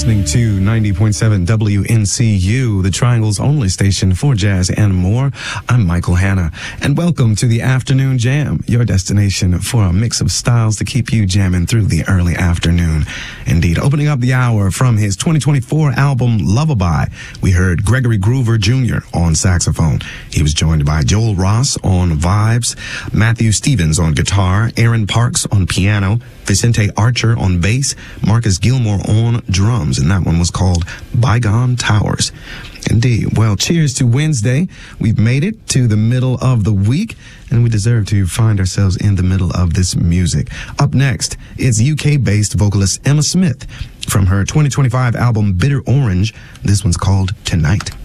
listening to 90.7 WNCU, the Triangle's only station for jazz and more. I'm Michael Hanna, and welcome to the Afternoon Jam, your destination for a mix of styles to keep you jamming through the early afternoon. Indeed, opening up the hour from his 2024 album, Lullaby, we heard Gregory Groover Jr. on saxophone. He was joined by Joel Ross on vibes, Matthew Stevens on guitar, Aaron Parks on piano, Vicente Archer on bass, Marcus Gilmore on drums, and that one was called Bygone Towers. Indeed. Well, cheers to Wednesday. We've made it to the middle of the week, and we deserve to find ourselves in the middle of this music. Up next, it's UK-based vocalist Emma Smith from her 2025 album Bitter Orange. This one's called Tonight.